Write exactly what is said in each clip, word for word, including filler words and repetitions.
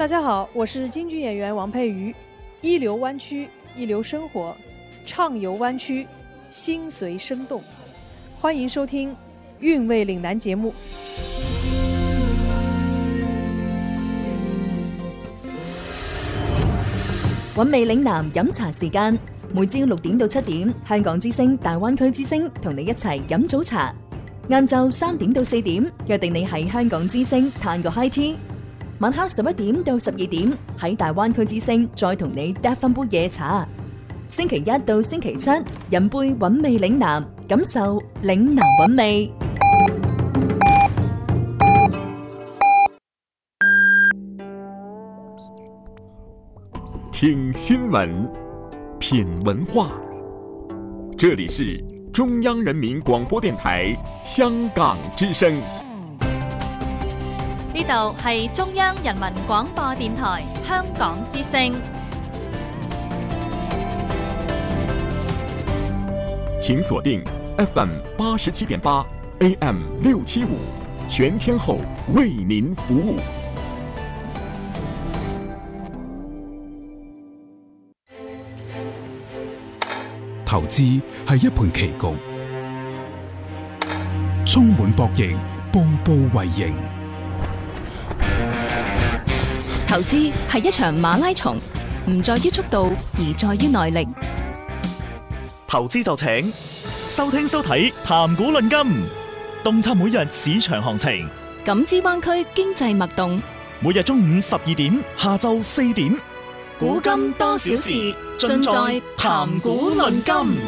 大家好，我是京剧演员王佩瑜。一流湾区，一流生活，畅游湾区，心随生动。欢迎收听《韵味岭南》节目。 韻味嶺南飲茶時間，每朝六點到七點，香港之聲、大灣區之聲同你一齊飲早茶。晏晝三點到四點，約定你喺香港之聲嘆個 high tea。晚黑十一點到十二點，喺大灣區之聲再同你嗒翻杯夜茶。星期一到星期七，飲杯韻味嶺南，感受嶺南韻味。 聽新聞，品文化。這裡是中央人民廣播電台香港之聲。 呢度係中央人民廣播電台香港之聲。 請鎖定 F M 八十七點八 A M 六七五，全天候為您服務。 投資係一盤棋局，充滿博弈，步步為營。 投資係一場馬拉松，唔在於速度，而在於耐力。 投資就請收聽收睇談股論金，洞察每日市場行情， 感知灣區經濟脈動。 每日中午十二點，下晝四點， 古今多少事，盡在談股論金。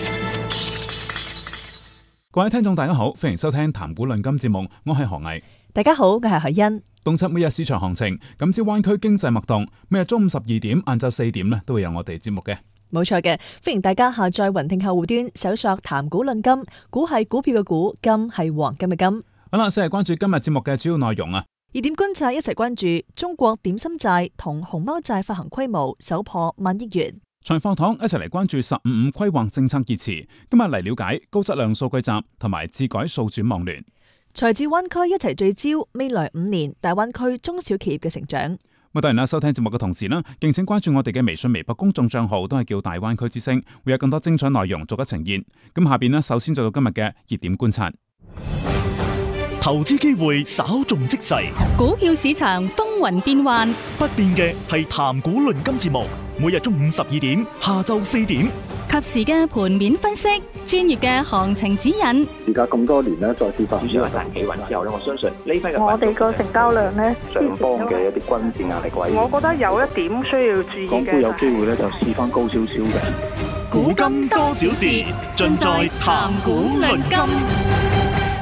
各位聽眾大家好，歡迎收聽談股論金節目，我係何毅。 大家好，我係海欣。 洞察每日市場行情，感知灣區經濟脈動。每日中午十二點、晏晝四點咧，都會有我哋節目嘅。 冇錯嘅，歡迎大家下載雲聽客戶端，搜索談股論金。股係股票嘅股，金係黃金嘅金。 好啦，先係關注今日節目嘅主要內容啊。 熱點觀察，一齊關注中國點心債同熊貓債發行規模首破萬億元。 財貨堂一齊嚟關注十五五規劃政策熱詞。今日嚟了解高質量數據集同埋智改數轉網聯。 財智灣區一齊聚焦未來五年大灣區中小企業嘅成長。 咁當然啦，收聽節目嘅同時啦，敬請關注我哋嘅微信、微博公眾賬號，都係叫大灣區之聲，會有更多精彩內容逐一呈現。咁下邊呢，首先做到今日嘅熱點觀察。 投資機會稍縱即逝， 股票市場風雲變幻， 不變嘅係談股論金節目，每日中午十二點、下晝四點， 及時嘅盤面分析，專業嘅行情指引。 而家咁多年咧，再跌翻， 主要係大企穩之後咧，我相信呢批嘅我哋個成交量咧， 上方嘅一啲均線壓力位， 我覺得有一點需要注意嘅。 港股有機會咧，就試翻高少少嘅。 股金多少事，盡在談股論金。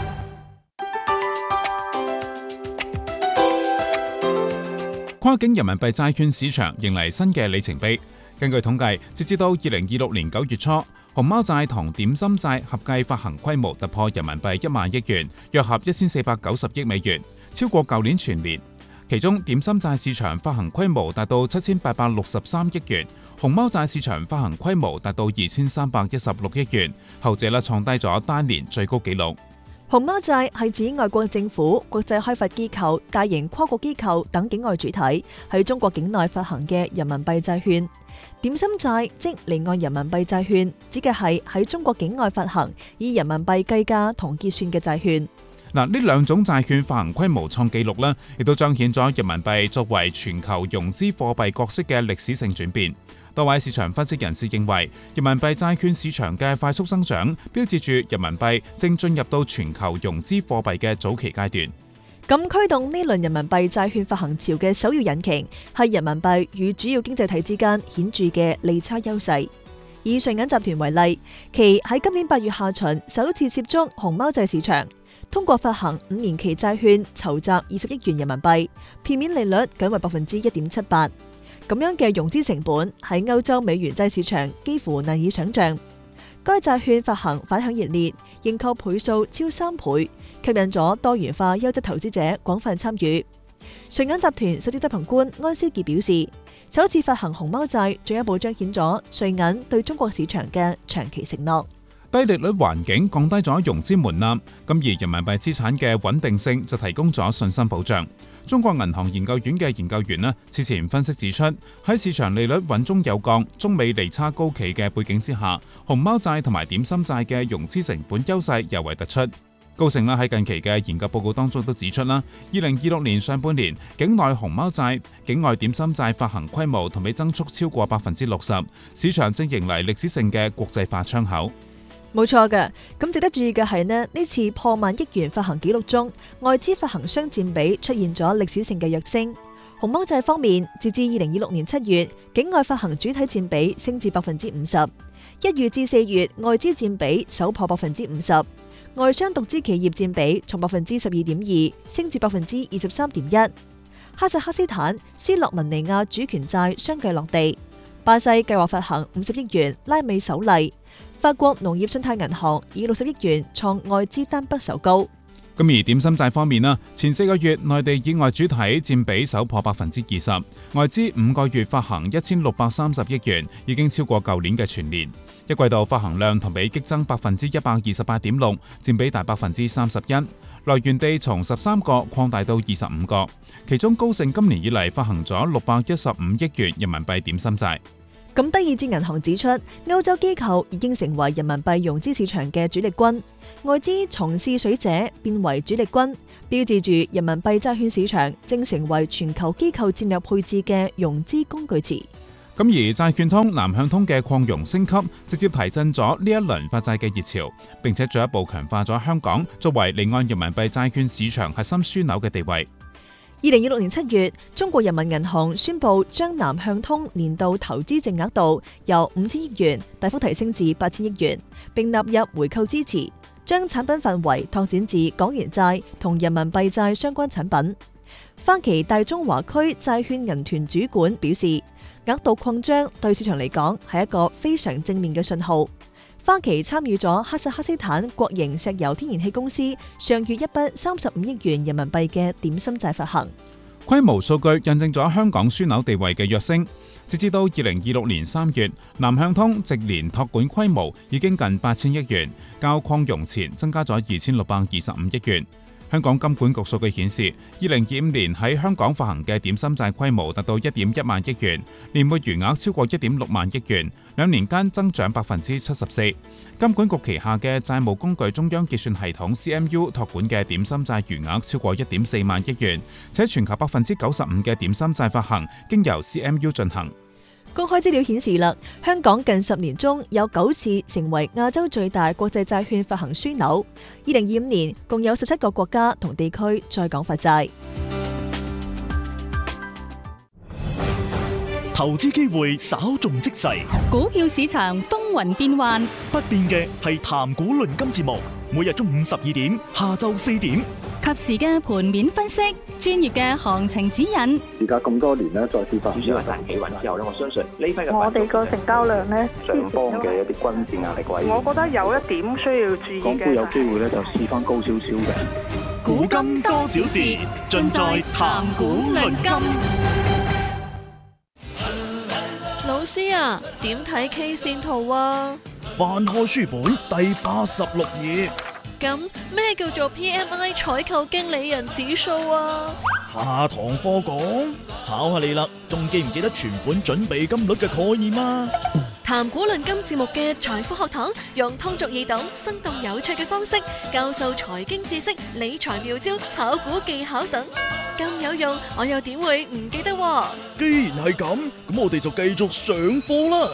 跨境人民幣債券市場迎嚟新嘅里程碑。根據統計，截至到二零二六年九月初，熊貓債同點心債合計發行規模突破人民幣一萬億元，約合一千四百九十億美元，超過舊年全年。其中點心債市場發行規模達到七千八百六十三億元，熊貓債市場發行規模達到二千三百一十六億元，後者咧創低咗單年最高紀錄。 熊貓債係指外國政府、國際開發機構、大型跨國機構等境外主體喺中國境內發行嘅人民幣債券。點心債即離岸人民幣債券，指嘅係喺中國境外發行以人民幣計價同結算嘅債券。 嗱，呢兩種債券發行規模創紀錄啦，亦都彰顯咗人民幣作為全球融資貨幣角色嘅歷史性轉變。多位市場分析人士認為，人民幣債券市場嘅快速增長，標誌住人民幣正進入到全球融資貨幣嘅早期階段。 咁驅動呢輪人民幣債券發行潮嘅首要引擎，係人民幣與主要經濟體之間顯著嘅利差優勢。以瑞銀集團為例，其喺今年八月下旬首次涉足熊貓債市場，通過發行五年期債券籌集二十億元人民幣，片面利率僅為百分之一點七八。咁樣嘅融資成本喺歐洲美元債市場幾乎難以想象。該債券發行反響熱烈，認購倍數超三倍，吸引咗多元化優質投資者廣泛參與。瑞銀集團首席執行官安肖傑表示，首次發行熊貓債進一步彰顯咗瑞銀對中國市場嘅長期承諾。 低利率環境降低咗融資門檻，咁而人民幣資產嘅穩定性就提供咗信心保障。中國銀行研究院嘅研究員呢，此前分析指出，喺市場利率穩中有降、中美利差高企嘅背景之下，熊貓債同埋點心債嘅融資成本優勢尤為突出。高盛啦喺近期嘅研究報告當中都指出啦，二零二六年上半年境內熊貓債、境外點心債發行規模同比增速超過百分之六十，市場正迎嚟歷史性嘅國際化窗口。 冇錯嘅，咁值得注意嘅係呢，呢次破萬億元發行紀錄中，外資發行商佔比出現咗歷史性嘅躍升。熊貓債方面，截至二零二六年七月，境外發行主體佔比升至百分之五十，一月至四月外資佔比首破百分之五十，外商獨資企業佔比從百分之十二點二升至百分之二十三點一。哈薩克斯坦、斯洛文尼亞主權債相繼落地，巴西計劃發行五十億元拉美首例。法國農業信貸銀行以六十億元創外資單筆首高。 咁而點心債方面啦，前四個月內地以外主體佔比首破百分之二十，外資五個月發行一千六百三十億元，已經超過舊年嘅全年。一季度發行量同比激增百分之一百二十八點六，佔比達百分之三十一，來源地從十三個擴大到二十五個。其中高盛今年以嚟發行咗六百一十五億元人民幣點心債。 咁德意志銀行指出，歐洲機構已經成為人民幣融資市場嘅主力軍，外資從試水者變為主力軍，標誌住人民幣債券市場正成為全球機構戰略配置嘅融資工具池。 咁而債券通南向通嘅擴容升級，直接提振咗呢一輪發債嘅熱潮，並且進一步強化咗香港作為離岸人民幣債券市場核心樞紐嘅地位。 二零二六年七月，中國人民銀行宣布將南向通年度投資淨額度由五千億元大幅提升至八千億元，並納入回購支持，將產品範圍拓展至港元債同人民幣債相關產品。花旗大中華區債券銀團主管表示，額度擴張對市場嚟講係一個非常正面嘅信號。花旗參與咗哈薩克斯坦國營石油天然氣公司上月一筆三十五億元人民幣嘅點心債發行。 規模數據印證咗香港樞紐地位嘅躍升。截至到二零二六年三月，南向通直年託管規模已經近八千億元，較擴容前增加咗二千六百二十五億元。香港金管局數據顯示，二零二五年喺香港發行嘅點心債規模達到一點一萬億元，年末餘額超過一點六萬億元，兩年間增長百分之七十四。金管局旗下嘅債務工具中央結算系統 C M U 託管嘅點心債餘額超過一點四萬億元，且全球百分之九十五嘅點心債發行經由 C M U 進行。 公開資料顯示啦，香港近十年中有九次成為亞洲最大國際債券發行樞紐。二零二五年共有十七個國家同地區在港發債。 投資機會稍縱即逝， 股票市場風雲變幻， 不變嘅係談股論金節目，每日中午十二點，下晝四點。 及時嘅盤面分析，專業嘅行情指引。 而家咁多年咧，再次發主要係大企穩之後咧，我相信呢批嘅我哋個成交量咧， 上方嘅一啲均線壓力位， 我覺得有一點需要注意嘅。 港股有機會咧就試翻高少少嘅。 古今多少事，盡在談股論金。 老師啊，點睇 K 線圖啊？ 翻開書本第八十六頁。 咁咩叫做 P M I 採購經理人指數啊？ 下堂課講，考下你啦，仲記唔記得存款準備金率嘅概念啊？ 談股論金節目嘅財富學堂，用通俗易懂、生動有趣嘅方式教授財經知識、理財妙招、炒股技巧等，咁有用，我又點會唔記得？ 既然係咁，咁我哋就繼續上課啦。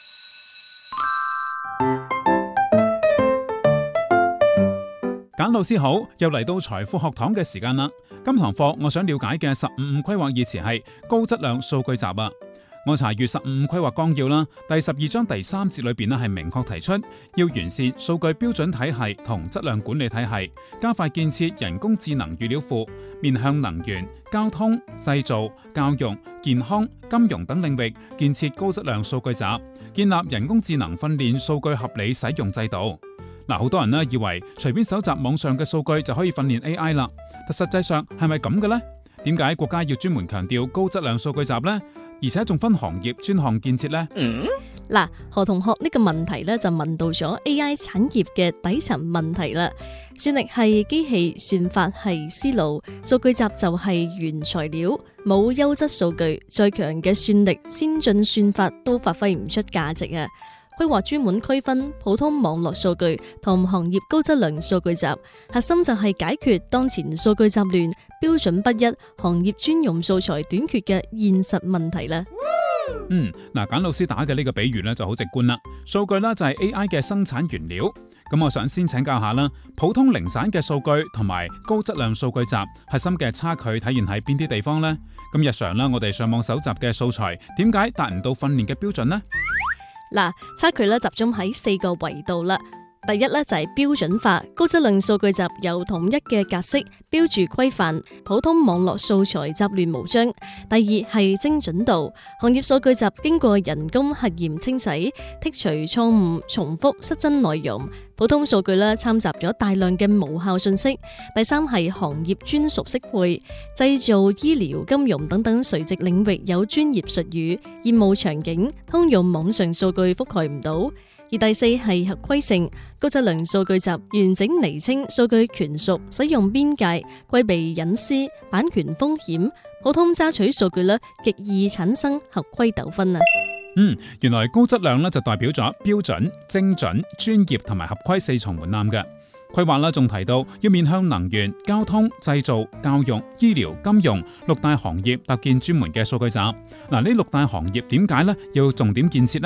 簡老師好，又嚟到財富學堂嘅時間啦。今堂課我想了解嘅十五五規劃意詞係高質量數據集啊。我查閱十五五規劃綱要啦，第十二章第三節裏邊咧係明確提出要完善數據標準體系同質量管理體系，加快建設人工智能預料庫，面向能源、交通、製造、教育、健康、金融等領域建設高質量數據集，建立人工智能訓練數據合理使用制度。嗱，好多人咧以為隨便搜集網上嘅數據就可以訓練 A I 啦，但實際上係咪咁嘅呢？點解國家要專門強調高質量數據集呢？而且仲分行業專項建設呢？ 嗱，何同學呢個問題咧就問到咗 A I 產業嘅底層問題啦。算力係機器，算法係思路，數據集就係原材料。冇優質數據，再強嘅算力、先進算法都發揮唔出價值啊！規劃專門區分普通網絡數據同行業高質量數據集，核心就係解決當前數據集亂、標準不一、行業專用素材短缺嘅現實問題啦。 嗯，嗱，簡老師打嘅呢個比喻咧就好直觀啦。數據咧就係 A I 嘅生產原料。咁我想先請教下啦，普通零散嘅數據同埋高質量數據集核心嘅差距體現喺邊啲地方呢？咁日常啦，我哋上網搜集嘅素材點解達唔到訓練嘅標準呢？ 嗱，差距咧集中喺四個維度啦。第一咧就係標準化，高質量數據集有統一嘅格式標註規範，普通網絡素材雜亂無章。第二係精準度，行業數據集經過人工核驗清洗，剔除錯誤、重複、失真內容。普通數據咧摻雜咗大量嘅無效信息。第三係行業專屬適配，製造、醫療、金融等等垂直領域有專業術語，業務場景通用網上數據覆蓋唔到。而第四係合規性，高質量數據集完整釐清數據權屬、使用邊界、規避隱私、版權風險。普通揸取數據咧，極易產生合規糾紛啊！ 嗯，原來高質量咧就代表咗標準、精準、專業同埋合規四重門檻嘅。規劃啦，仲提到要面向能源、交通、製造、教育、醫療、金融六大行業，搭建專門嘅數據集。嗱，呢六大行業點解咧要重點建設呢？